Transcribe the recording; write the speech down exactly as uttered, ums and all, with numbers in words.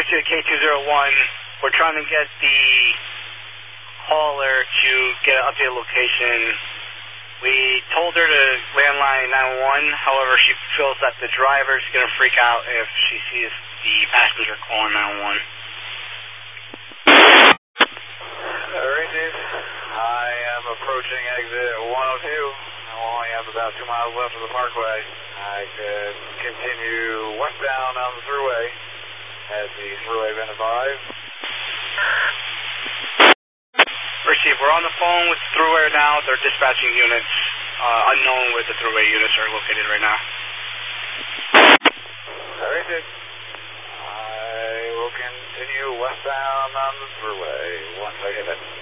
to K two zero one. We're trying to get the caller to get an updated location. We told her to landline nine one one, however, she feels that the driver's going to freak out if she sees the passenger calling nine one one. Alright, Dave. I am approaching exit one oh two. I only have about two miles left of the parkway. I could continue westbound on the thruway. Has the thruway been advised? Receive, we're on the phone with the thruway now. They're dispatching units. Uh, unknown where the thruway units are located right now. Alright, Dave. I will continue westbound on the thruway once I get it.